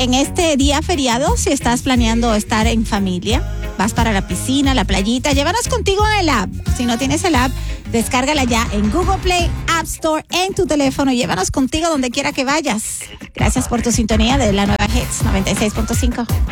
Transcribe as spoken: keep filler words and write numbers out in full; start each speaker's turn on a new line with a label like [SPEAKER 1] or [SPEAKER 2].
[SPEAKER 1] en este día feriado, si estás planeando estar en familia, vas para la piscina, la playita, llévanos contigo en el app. Si no tienes el app, descárgala ya en Google Play, App Store, en tu teléfono y llévanos contigo donde quiera que vayas. Gracias por tu sintonía de la nueva Hits noventa y seis punto cinco.